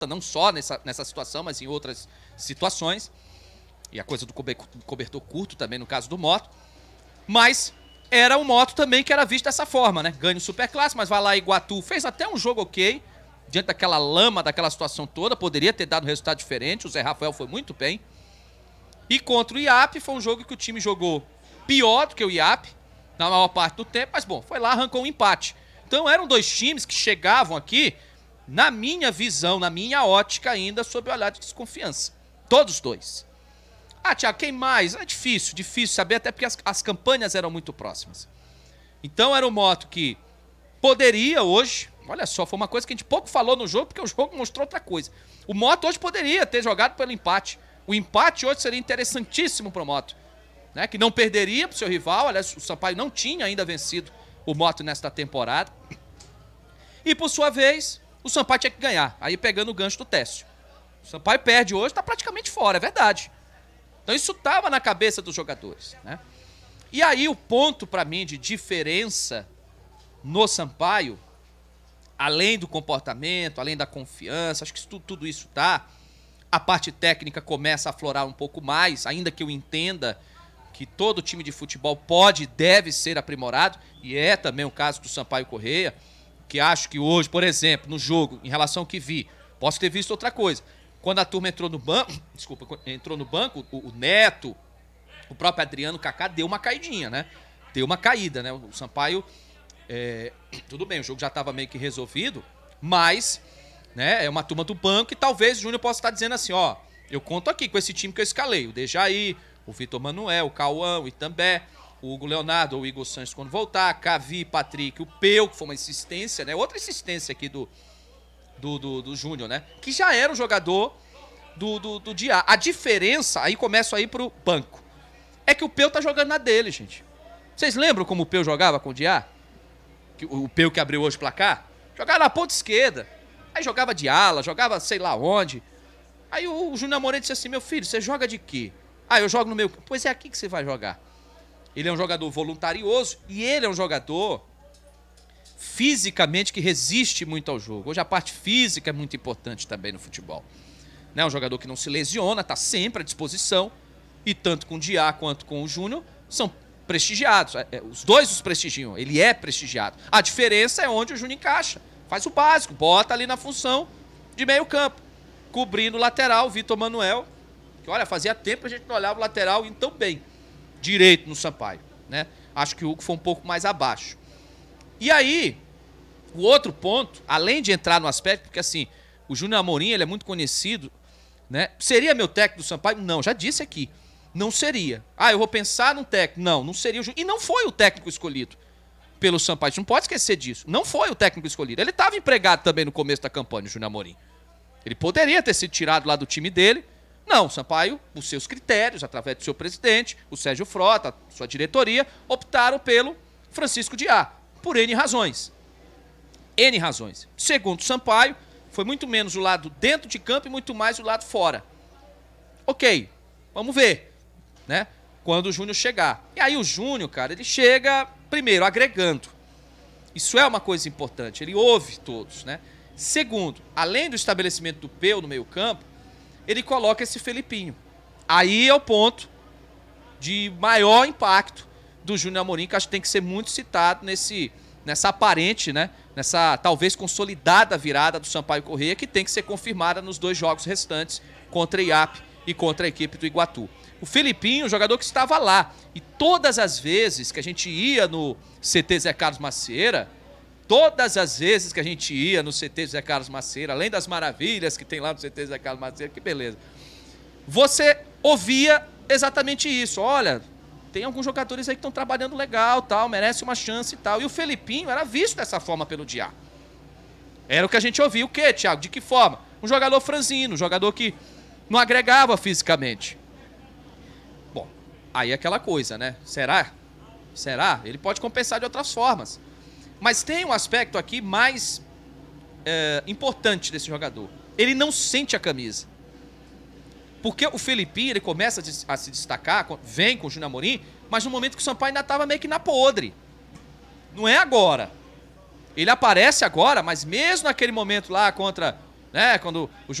não só nessa situação, mas em outras situações. E a coisa do cobertor curto também, no caso do Moto. Mas era um Moto também que era visto dessa forma, né? Ganha o Superclássico, mas vai lá Iguatu, fez até um jogo ok, diante daquela lama, daquela situação toda, poderia ter dado um resultado diferente, o Zé Rafael foi muito bem. E contra o IAP, foi um jogo que o time jogou pior do que o IAP, na maior parte do tempo, mas bom, foi lá, arrancou um empate. Então eram dois times que chegavam aqui, na minha visão, na minha ótica ainda, sob o olhar de desconfiança. Todos dois. Ah, Thiago, quem mais? É difícil saber, até porque as campanhas eram muito próximas. Então era um Moto que poderia hoje, olha só, foi uma coisa que a gente pouco falou no jogo, porque o jogo mostrou outra coisa. O Moto hoje poderia ter jogado pelo empate. O empate hoje seria interessantíssimo para o Moto, né? Que não perderia para o seu rival. Aliás, o Sampaio não tinha ainda vencido o Moto nesta temporada. E por sua vez, o Sampaio tinha que ganhar. Aí pegando o gancho do Técio. O Sampaio perde hoje, está praticamente fora, é verdade. Então isso estava na cabeça dos jogadores, né? E aí o ponto para mim de diferença no Sampaio, além do comportamento, além da confiança, acho que tudo isso tá. A parte técnica começa a aflorar um pouco mais, ainda que eu entenda que todo time de futebol pode e deve ser aprimorado, e é também o caso do Sampaio Corrêa, que acho que hoje, por exemplo, no jogo, em relação ao que vi, posso ter visto outra coisa. Quando a turma entrou no banco, o Neto, o próprio Adriano, o Kaká, deu uma caidinha, né? Deu uma caída, né? O Sampaio, tudo bem, o jogo já estava meio que resolvido, mas, né, é uma turma do banco e talvez o Júnior possa estar dizendo assim, ó, eu conto aqui com esse time que eu escalei, o Dejaí, o Vitor Manuel, o Cauã, o Itambé, o Hugo Leonardo, o Igor Sanches quando voltar, Cavi, Patrick, o Peu, que foi uma insistência, né? Outra insistência aqui do Júnior, né? Que já era um jogador do Diá. A diferença, aí começa a ir pro banco, é que o Peu tá jogando na dele, gente. Vocês lembram como o Peu jogava com o Diá? O Peu que abriu hoje o placar? Jogava na ponta esquerda. Aí jogava de ala, jogava sei lá onde. Aí o Júnior Amorim disse assim, meu filho, você joga de quê? Ah, eu jogo no meio... Pois é aqui que você vai jogar. Ele é um jogador voluntarioso e ele é um jogador fisicamente que resiste muito ao jogo. Hoje a parte física é muito importante também no futebol. Né? Um jogador que não se lesiona, está sempre à disposição. E tanto com o Diá quanto com o Júnior são prestigiados. Os dois os prestigiam, ele é prestigiado. A diferença é onde o Júnior encaixa. Faz o básico, bota ali na função de meio campo. Cobrindo o lateral, Vitor Manuel. Que olha, fazia tempo que a gente não olhava o lateral indo tão bem. Direito no Sampaio, né? Acho que o Hugo foi um pouco mais abaixo. E aí, o outro ponto, além de entrar no aspecto, porque assim, o Júnior Amorim, ele é muito conhecido, né? Seria meu técnico do Sampaio? Não, já disse aqui. Não seria. Ah, eu vou pensar num técnico. Não seria o Júnior. E não foi o técnico escolhido pelo Sampaio. A gente não pode esquecer disso. Não foi o técnico escolhido. Ele estava empregado também no começo da campanha, o Júnior Amorim. Ele poderia ter sido tirado lá do time dele. Não, o Sampaio, os seus critérios, através do seu presidente, o Sérgio Frota, sua diretoria, optaram pelo Francisco Diá, por N razões. N razões. Segundo o Sampaio, foi muito menos o lado dentro de campo e muito mais o lado fora. Ok, vamos ver, né? Quando o Júnior chegar. E aí o Júnior, cara, ele chega, primeiro, agregando. Isso é uma coisa importante, ele ouve todos, né? Segundo, além do estabelecimento do Peu no meio campo, ele coloca esse Felipinho. Aí é o ponto de maior impacto do Júnior Amorim, que acho que tem que ser muito citado nessa aparente, né? Nessa talvez consolidada virada do Sampaio Corrêa, que tem que ser confirmada nos dois jogos restantes, contra a IAP e contra a equipe do Iguatu. O Felipinho, o jogador que estava lá, e todas as vezes que a gente ia no CT Zé Carlos Macieira, todas as vezes que a gente ia no CT Zé Carlos Macieira, além das maravilhas que tem lá no CT Zé Carlos Macieira, que beleza, você ouvia exatamente isso. Olha, tem alguns jogadores aí que estão trabalhando legal, tal, merece uma chance e tal. E o Felipinho era visto dessa forma pelo Diá. Era o que a gente ouvia. O quê, Thiago? De que forma? Um jogador franzino, um jogador que não agregava fisicamente. Bom, aí é aquela coisa, né? Será? Ele pode compensar de outras formas. Mas tem um aspecto aqui mais importante desse jogador. Ele não sente a camisa. Porque o Felipinho, ele começa a se destacar, vem com o Júnior Amorim, mas no momento que o Sampaio ainda estava meio que na podre. Não é agora. Ele aparece agora, mas mesmo naquele momento lá contra né? Quando o